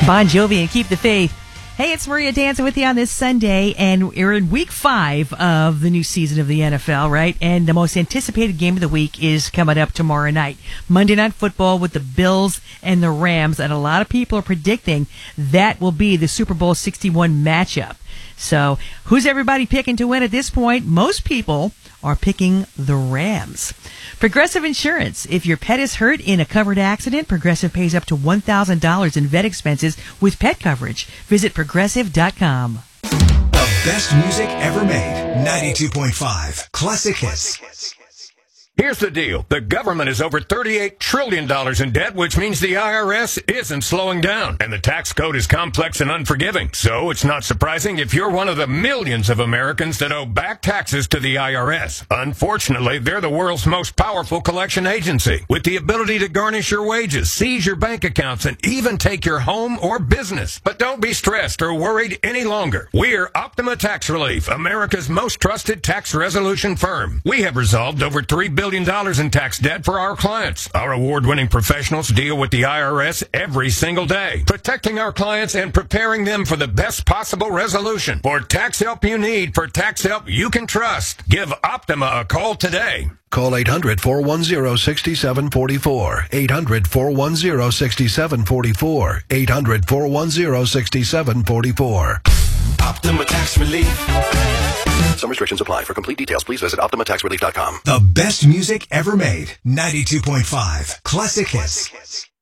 Bon Jovi and Keep the Faith. Hey, it's Maria dancing with you on this Sunday, and we're in week 5 of the new season of the NFL, right? And the most anticipated game of the week is coming up tomorrow night. Monday Night Football with the Bills and the Rams, and a lot of people are predicting that will be the Super Bowl 61 matchup. So, who's everybody picking to win at this point? Most people are picking the Rams. Progressive Insurance. If your pet is hurt in a covered accident, Progressive pays up to $1,000 in vet expenses with pet coverage. Visit Progressive.com. The best music ever made. 92.5 Classic Hits. Here's the deal. The government is over $38 trillion in debt, which means the IRS isn't slowing down. And the tax code is complex and unforgiving. So it's not surprising if you're one of the millions of Americans that owe back taxes to the IRS. Unfortunately, they're the world's most powerful collection agency, with the ability to garnish your wages, seize your bank accounts, and even take your home or business. But don't be stressed or worried any longer. We're Optima Tax Relief, America's most trusted tax resolution firm. We have resolved over $3 billion in tax debt for our clients. Our award-winning professionals deal with the IRS every single day, protecting our clients and preparing them for the best possible resolution. For tax help you need, for tax help you can trust, give Optima a call today. Call 800-410-6744. 800-410-6744. 800-410-6744. Optima Tax Relief. Some restrictions apply. For complete details, please visit OptimaTaxRelief.com. The best music ever made. 92.5 Classic Hits.